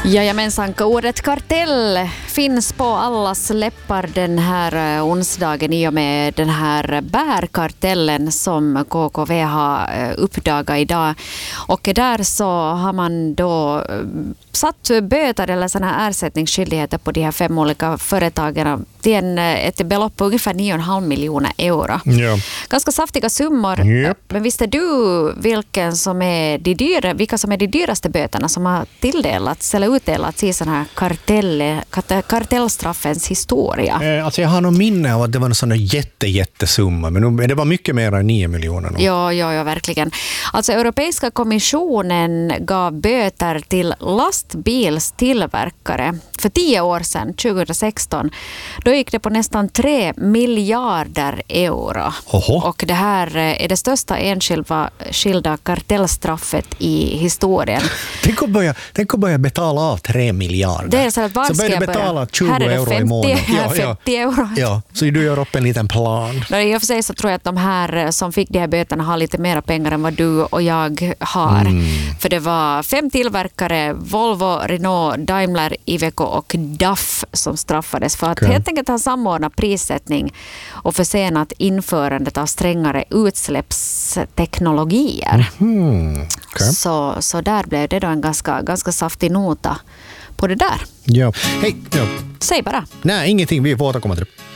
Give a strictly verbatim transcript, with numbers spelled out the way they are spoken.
Jajamensan, ordet kartell finns på allas läppar den här onsdagen i och med den här bärkartellen som K K V har uppdagat idag. Och där så har man då satt böter eller såna här ersättningsskyldigheter på de här fem olika företagen till en, ett belopp på ungefär nio komma fem miljoner euro. Ja. Ganska saftiga summor. Yep. Men visste du vilken som är de dyra, vilka som är de dyraste böterna som har tilldelats eller utdelats i sån här kartell, kartellstraffens historia? Eh, alltså jag har nog minne av att det var en sån där jätte, jättesumma, men det var mycket mer än nio miljoner. Nog. Ja, ja, ja, verkligen. Alltså Europeiska kommissionen gav böter till lastbilstillverkare för tio år sedan, tjugohundrasexton. Då gick det på nästan tre miljarder euro. Oho. Och det här är det största enskilda skilda kartellstraffet i historien. Tänk att börja, tänk att börja betala av tre miljarder. Det är så att var så ska börjar jag du betala börja? tjugo Här är det euro femtio, i månaden. Ja, femtio euro. Ja, så du gör upp en liten plan. No, i och för sig så tror jag att de här som fick de här böterna har lite mera pengar än vad du och jag har. Mm. För det var fem tillverkare, Volvo, Renault, Daimler, Iveco och D A F som straffades för att okay. helt enkelt ha samordnat prissättning och försenat införandet av strängare utsläppsteknologier. Mm. Okay. Så, så där blev det då en ganska, ganska saftig nota på det där. Ja. Hej. Ja. Säg bara. Nej, ingenting. Vi får återkomma till det.